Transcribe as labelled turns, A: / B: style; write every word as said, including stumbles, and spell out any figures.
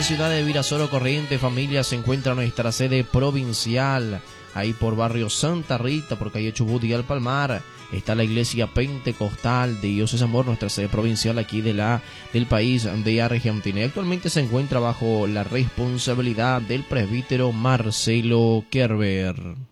A: en Ciudad de Virasoro, Corrientes, familia, se encuentra nuestra sede provincial, ahí por barrio Santa Rita, por calle Chubut y al Palmar. Está la iglesia pentecostal de Dios es Amor, nuestra sede provincial aquí de la del país de Argentina. Y actualmente se encuentra bajo la responsabilidad del presbítero Marcelo Kerber.